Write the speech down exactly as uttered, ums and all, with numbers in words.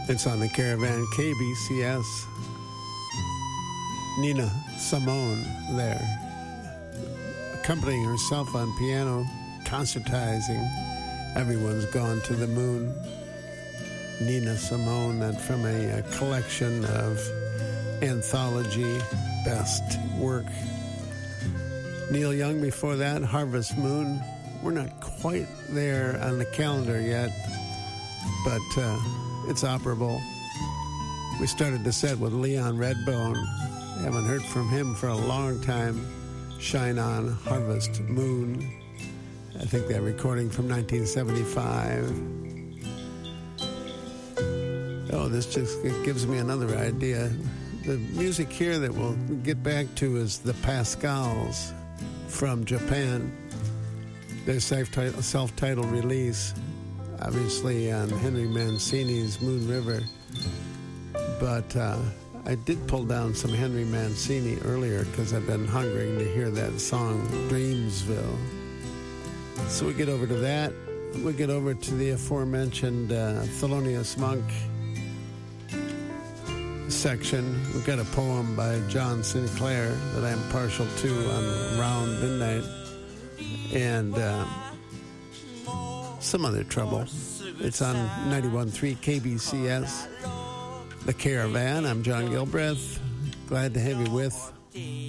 It's on the Caravan, K B C S. Nina Simone there, accompanying herself on piano, concertizing Everyone's Gone to the Moon. Nina Simone, that from a, a collection of anthology best work. Neil Young before that, Harvest Moon. We're not quite there on the calendar yet, but uh, it's operable. We started the set with Leon Redbone. Haven't heard from him for a long time. Shine On, Harvest Moon. I think that recording from nineteen seventy-five. Oh, this just gives me another idea. The music here that we'll get back to is the Pascals from Japan. Their self-titled release, obviously on Henry Mancini's Moon River. But uh, I did pull down some Henry Mancini earlier because I've been hungering to hear that song, Dreamsville. So we get over to that. We get over to the aforementioned uh, Thelonious Monk section. We've got a poem by John Sinclair that I'm partial to on Round Midnight. And uh, some other trouble. It's on ninety-one point three K B C S. The Caravan. I'm John Gilbreth. Glad to have you with.